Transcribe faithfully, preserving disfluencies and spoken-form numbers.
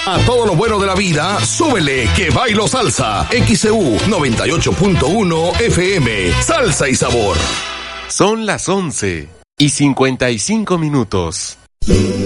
A todo lo bueno de la vida, súbele que bailo salsa. X C U noventa y ocho punto uno F M. Salsa y sabor. Son las once y cincuenta y cinco minutos.